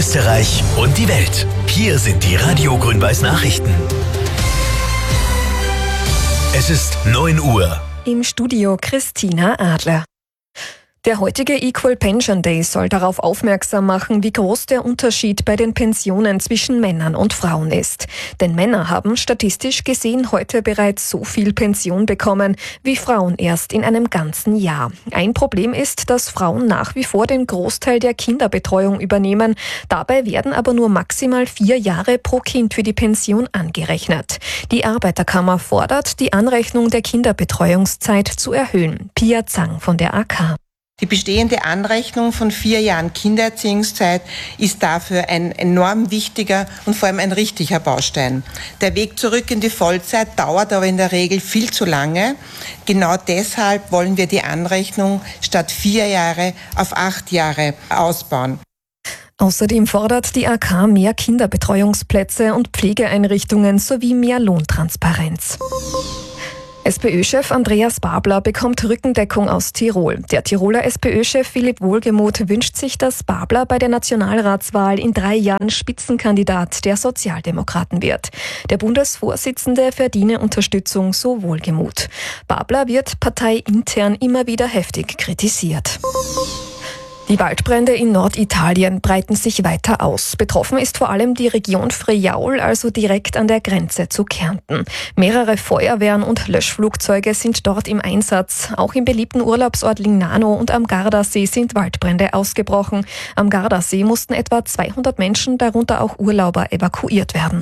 Österreich und die Welt. Hier sind die Radio Grün-Weiß Nachrichten. Es ist 9 Uhr. Im Studio Christina Adler. Der heutige Equal Pension Day soll darauf aufmerksam machen, wie groß der Unterschied bei den Pensionen zwischen Männern und Frauen ist. Denn Männer haben statistisch gesehen heute bereits so viel Pension bekommen, wie Frauen erst in einem ganzen Jahr. Ein Problem ist, dass Frauen nach wie vor den Großteil der Kinderbetreuung übernehmen. Dabei werden aber nur maximal 4 Jahre pro Kind für die Pension angerechnet. Die Arbeiterkammer fordert, die Anrechnung der Kinderbetreuungszeit zu erhöhen. Pia Zang von der AK. Die bestehende Anrechnung von 4 Jahren Kindererziehungszeit ist dafür ein enorm wichtiger und vor allem ein richtiger Baustein. Der Weg zurück in die Vollzeit dauert aber in der Regel viel zu lange. Genau deshalb wollen wir die Anrechnung statt 4 Jahre auf 8 Jahre ausbauen. Außerdem fordert die AK mehr Kinderbetreuungsplätze und Pflegeeinrichtungen sowie mehr Lohntransparenz. SPÖ-Chef Andreas Babler bekommt Rückendeckung aus Tirol. Der Tiroler SPÖ-Chef Philipp Wohlgemuth wünscht sich, dass Babler bei der Nationalratswahl in 3 Jahren Spitzenkandidat der Sozialdemokraten wird. Der Bundesvorsitzende verdiene Unterstützung, so Wohlgemuth. Babler wird parteiintern immer wieder heftig kritisiert. Die Waldbrände in Norditalien breiten sich weiter aus. Betroffen ist vor allem die Region Friaul, also direkt an der Grenze zu Kärnten. Mehrere Feuerwehren und Löschflugzeuge sind dort im Einsatz. Auch im beliebten Urlaubsort Lignano und am Gardasee sind Waldbrände ausgebrochen. Am Gardasee mussten etwa 200 Menschen, darunter auch Urlauber, evakuiert werden.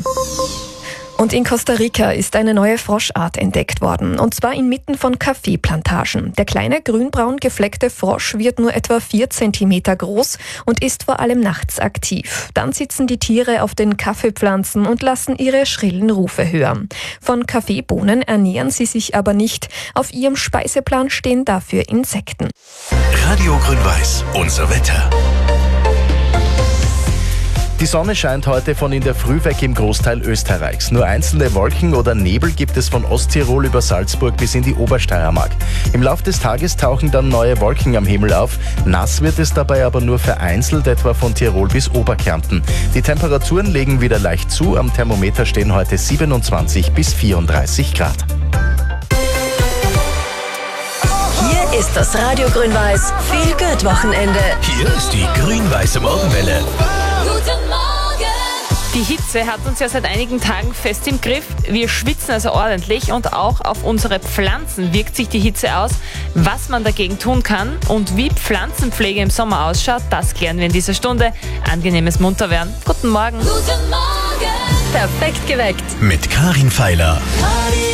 Und in Costa Rica ist eine neue Froschart entdeckt worden, und zwar inmitten von Kaffeeplantagen. Der kleine grünbraun gefleckte Frosch wird nur etwa 4 Zentimeter groß und ist vor allem nachts aktiv. Dann sitzen die Tiere auf den Kaffeepflanzen und lassen ihre schrillen Rufe hören. Von Kaffeebohnen ernähren sie sich aber nicht. Auf ihrem Speiseplan stehen dafür Insekten. Radio Grün-Weiß, unser Wetter. Die Sonne scheint heute von in der Früh weg im Großteil Österreichs. Nur einzelne Wolken oder Nebel gibt es von Osttirol über Salzburg bis in die Obersteiermark. Im Lauf des Tages tauchen dann neue Wolken am Himmel auf. Nass wird es dabei aber nur vereinzelt, etwa von Tirol bis Oberkärnten. Die Temperaturen legen wieder leicht zu. Am Thermometer stehen heute 27 bis 34 Grad. Hier ist das Radio Grün-Weiß Feel-Good-Wochenende. Hier ist die Grün-Weiße Morgenwelle. Die Hitze hat uns ja seit einigen Tagen fest im Griff. Wir schwitzen also ordentlich und auch auf unsere Pflanzen wirkt sich die Hitze aus. Was man dagegen tun kann und wie Pflanzenpflege im Sommer ausschaut, das klären wir in dieser Stunde. Angenehmes Munterwerden. Guten Morgen. Perfekt geweckt. Mit Karin Feiler.